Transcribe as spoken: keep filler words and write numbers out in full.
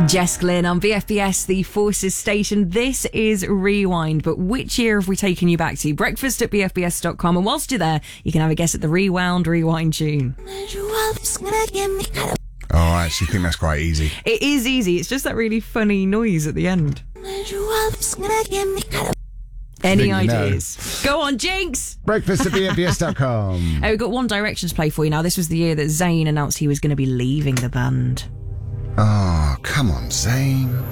Jess Glynn on B F B S, the Forces station. This is Rewind, but which year have we taken you back to? Breakfast at b f b s dot com, and whilst you're there, you can have a guess at the Rewound Rewind tune. Oh, I actually think that's quite easy. It is easy, it's just that really funny noise at the end. Any you ideas? Know. Go on, Jinx! Breakfast at b f b s dot com. Oh, we've got One Direction to play for you now. This was the year that Zayn announced he was going to be leaving the band. Oh, come on, Zayn.